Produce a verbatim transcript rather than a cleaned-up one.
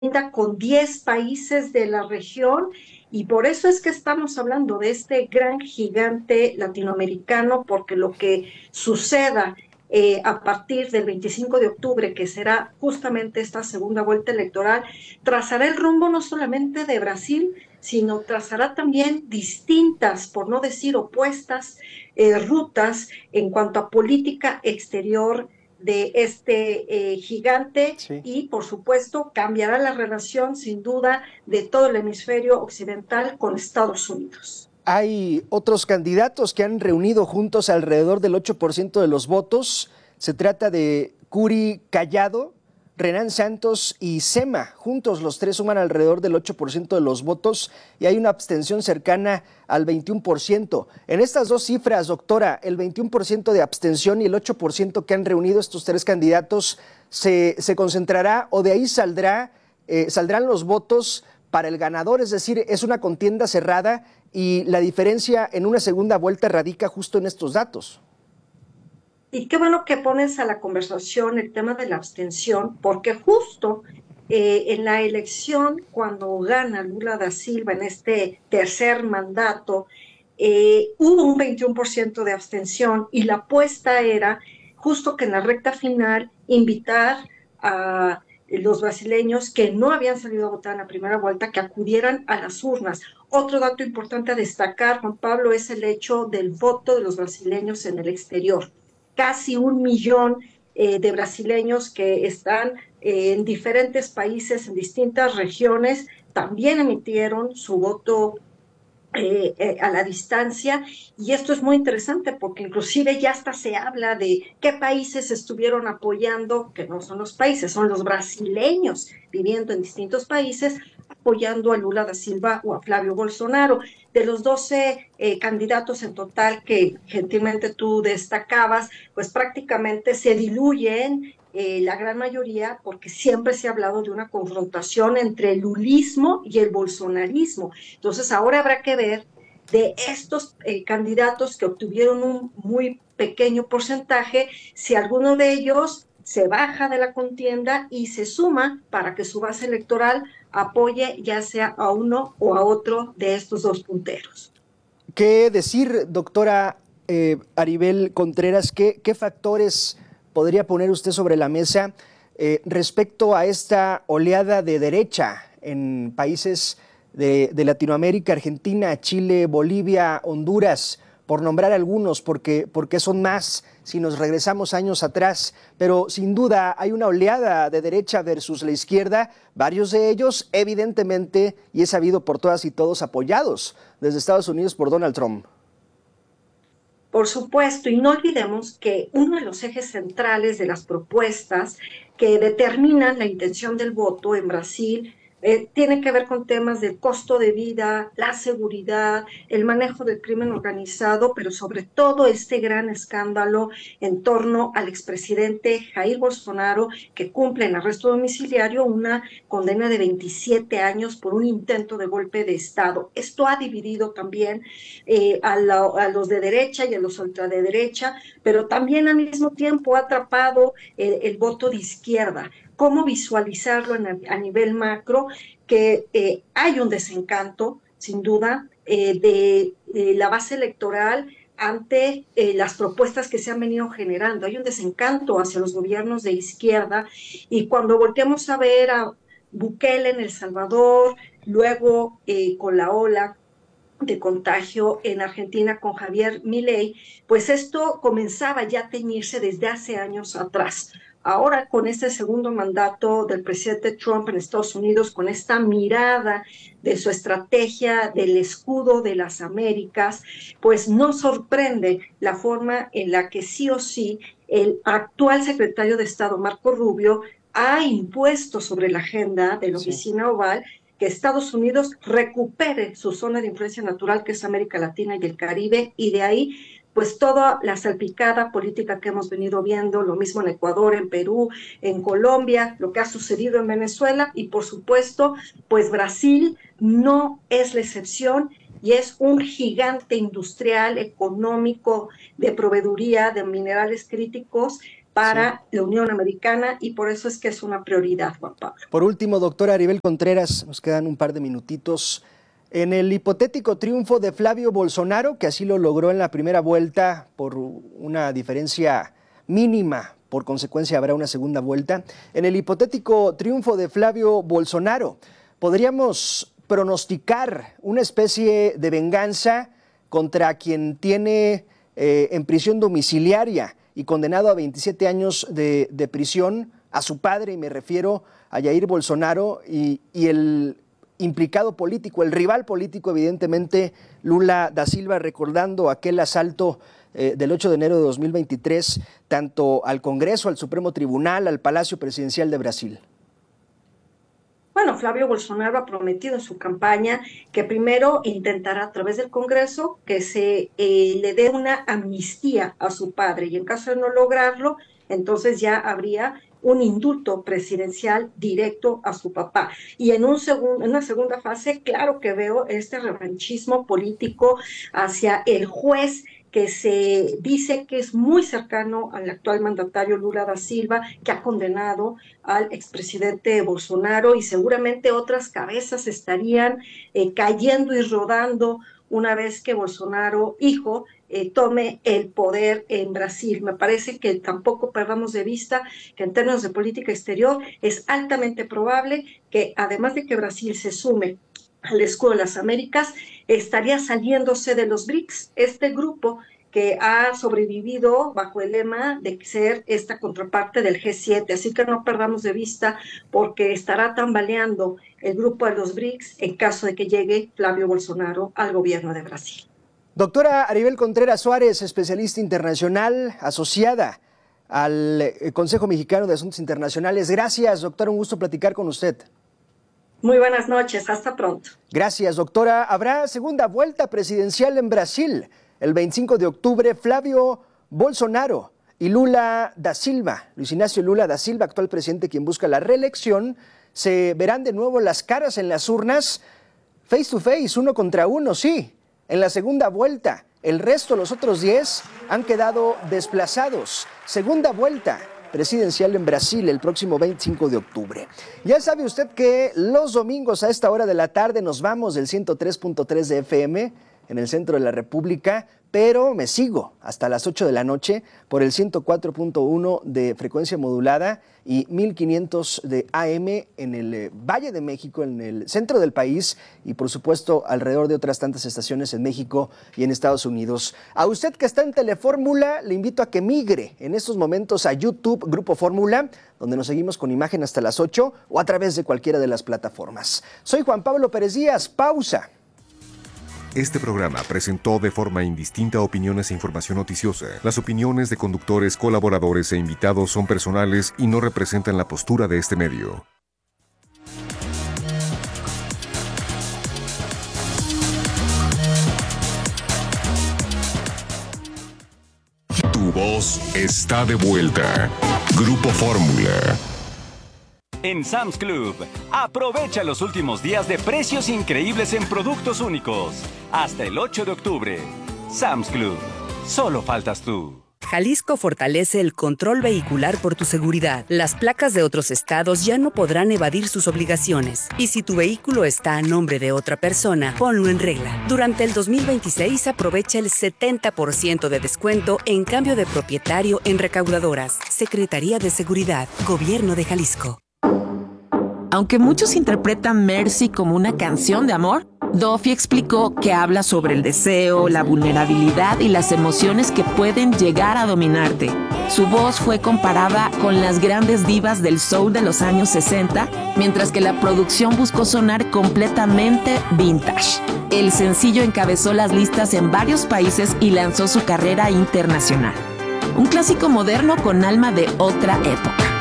con diez países de la región y por eso es que estamos hablando de este gran gigante latinoamericano, porque lo que suceda eh, a partir del veinticinco de octubre, que será justamente esta segunda vuelta electoral, trazará el rumbo no solamente de Brasil, sino trazará también distintas, por no decir opuestas, eh, rutas en cuanto a política exterior de este eh, gigante Sí. y, por supuesto, cambiará la relación, sin duda, de todo el hemisferio occidental con Estados Unidos. Hay otros candidatos que han reunido juntos alrededor del ocho por ciento de los votos. Se trata de Curi Callado, Renan Santos y Sema. Juntos los tres suman alrededor del ocho por ciento de los votos y hay una abstención cercana al veintiuno por ciento. En estas dos cifras, doctora, el veintiuno por ciento de abstención y el ocho por ciento que han reunido estos tres candidatos, ¿se, se concentrará o de ahí saldrá, eh, saldrán los votos para el ganador? Es decir, es una contienda cerrada y la diferencia en una segunda vuelta radica justo en estos datos. Y qué bueno que pones a la conversación el tema de la abstención, porque justo eh, en la elección, cuando gana Lula da Silva en este tercer mandato, eh, hubo un veintiuno por ciento de abstención y la apuesta era justo que en la recta final invitar a los brasileños que no habían salido a votar en la primera vuelta que acudieran a las urnas. Otro dato importante a destacar, Juan Pablo, es el hecho del voto de los brasileños en el exterior. Casi un millón eh, de brasileños que están eh, en diferentes países, en distintas regiones, también emitieron su voto eh, eh, a la distancia, y esto es muy interesante porque inclusive ya hasta se habla de qué países estuvieron apoyando, que no son los países, son los brasileños viviendo en distintos países apoyando a Lula da Silva o a Flavio Bolsonaro. De los doce eh, candidatos en total que gentilmente tú destacabas, pues prácticamente se diluyen eh, la gran mayoría, porque siempre se ha hablado de una confrontación entre el lulismo y el bolsonarismo. Entonces, ahora habrá que ver de estos eh, candidatos que obtuvieron un muy pequeño porcentaje, si alguno de ellos se baja de la contienda y se suma para que su base electoral apoye ya sea a uno o a otro de estos dos punteros. ¿Qué decir, doctora eh, Aribel Contreras? ¿Qué, ¿Qué factores podría poner usted sobre la mesa eh, respecto a esta oleada de derecha en países de, de Latinoamérica, Argentina, Chile, Bolivia, Honduras, por nombrar algunos, porque, porque son más si nos regresamos años atrás, pero sin duda hay una oleada de derecha versus la izquierda, varios de ellos evidentemente, y es sabido por todas y todos, apoyados desde Estados Unidos por Donald Trump. Por supuesto, y no olvidemos que uno de los ejes centrales de las propuestas que determinan la intención del voto en Brasil eh, tiene que ver con temas del costo de vida, la seguridad, el manejo del crimen organizado, pero sobre todo este gran escándalo en torno al expresidente Jair Bolsonaro, que cumple en arresto domiciliario una condena de veintisiete años por un intento de golpe de Estado. Esto ha dividido también eh, a, la, a, los de derecha y a los ultraderecha, pero también al mismo tiempo ha atrapado el, el voto de izquierda. ¿Cómo visualizarlo en, a nivel macro? Que eh, hay un desencanto, sin duda, eh, de, de la base electoral ante eh, las propuestas que se han venido generando. Hay un desencanto hacia los gobiernos de izquierda, y cuando volteamos a ver a Bukele en El Salvador, luego eh, con la ola de contagio en Argentina con Javier Milei, pues esto comenzaba ya a teñirse desde hace años atrás. Ahora, con este segundo mandato del presidente Trump en Estados Unidos, con esta mirada de su estrategia del escudo de las Américas, pues no sorprende la forma en la que sí o sí el actual secretario de Estado, Marco Rubio, ha impuesto sobre la agenda de la Sí. oficina oval que Estados Unidos recupere su zona de influencia natural, que es América Latina y el Caribe, y de ahí pues toda la salpicada política que hemos venido viendo, lo mismo en Ecuador, en Perú, en Colombia, lo que ha sucedido en Venezuela, y por supuesto, pues Brasil no es la excepción, y es un gigante industrial, económico, de proveeduría de minerales críticos, para sí. la Unión Americana, y por eso es que es una prioridad, Juan Pablo. Por último, doctora Aribel Contreras, nos quedan un par de minutitos. En el hipotético triunfo de Flavio Bolsonaro, que así lo logró en la primera vuelta por una diferencia mínima, por consecuencia habrá una segunda vuelta. En el hipotético triunfo de Flavio Bolsonaro, ¿podríamos pronosticar una especie de venganza contra quien tiene eh, en prisión domiciliaria y condenado a veintisiete años de, de prisión a su padre, y me refiero a Jair Bolsonaro, y, y el implicado político, el rival político, evidentemente, Lula da Silva, recordando aquel asalto eh, del ocho de enero de dos mil veintitrés, tanto al Congreso, al Supremo Tribunal, al Palacio Presidencial de Brasil? Bueno, Flavio Bolsonaro ha prometido en su campaña que primero intentará a través del Congreso que se eh, le dé una amnistía a su padre, y en caso de no lograrlo, entonces ya habría un indulto presidencial directo a su papá. Y en, un segun, en una segunda fase, claro que veo este revanchismo político hacia el juez que se dice que es muy cercano al actual mandatario Lula da Silva, que ha condenado al expresidente Bolsonaro, y seguramente otras cabezas estarían eh, cayendo y rodando una vez que Bolsonaro, hijo, eh, tome el poder en Brasil. Me parece que tampoco perdamos de vista que en términos de política exterior es altamente probable que, además de que Brasil se sume al escudo de las Américas, estaría saliéndose de los B R I C S, este grupo que ha sobrevivido bajo el lema de ser esta contraparte del G siete, así que no perdamos de vista, porque estará tambaleando el grupo de los B R I C S en caso de que llegue Flavio Bolsonaro al gobierno de Brasil. Doctora Aribel Contreras Suárez, especialista internacional, asociada al Consejo Mexicano de Asuntos Internacionales. Gracias, doctora, un gusto platicar con usted. Muy buenas noches, hasta pronto. Gracias, doctora. Habrá segunda vuelta presidencial en Brasil. El veinticinco de octubre, Flavio Bolsonaro y Lula da Silva, Luis Ignacio Lula da Silva, actual presidente quien busca la reelección, se verán de nuevo las caras en las urnas, face to face, uno contra uno, sí, en la segunda vuelta. El resto, los otros diez, han quedado desplazados. Segunda vuelta presidencial en Brasil el próximo veinticinco de octubre. Ya sabe usted que los domingos a esta hora de la tarde nos vamos del ciento tres punto tres de F M en el centro de la República, pero me sigo hasta las ocho de la noche por el ciento cuatro punto uno de frecuencia modulada y mil quinientos de A M en el eh, Valle de México, en el centro del país, y por supuesto alrededor de otras tantas estaciones en México y en Estados Unidos. A usted que está en Telefórmula, le invito a que migre en estos momentos a YouTube Grupo Fórmula, donde nos seguimos con imagen hasta las ocho, o a través de cualquiera de las plataformas. Soy Juan Pablo Pérez Díaz, pausa. Este programa presentó de forma indistinta opiniones e información noticiosa. Las opiniones de conductores, colaboradores e invitados son personales y no representan la postura de este medio. Tu voz está de vuelta. Grupo Fórmula. En Sam's Club, aprovecha los últimos días de precios increíbles en productos únicos. Hasta el ocho de octubre. Sam's Club. Solo faltas tú. Jalisco fortalece el control vehicular por tu seguridad. Las placas de otros estados ya no podrán evadir sus obligaciones. Y si tu vehículo está a nombre de otra persona, ponlo en regla. Durante el dos mil veintiséis aprovecha el setenta por ciento de descuento en cambio de propietario en recaudadoras. Secretaría de Seguridad, Gobierno de Jalisco. Aunque muchos interpretan Mercy como una canción de amor, Duffy explicó que habla sobre el deseo, la vulnerabilidad y las emociones que pueden llegar a dominarte. Su voz fue comparada con las grandes divas del soul de los años sesenta, mientras que la producción buscó sonar completamente vintage. El sencillo encabezó las listas en varios países y lanzó su carrera internacional. Un clásico moderno con alma de otra época.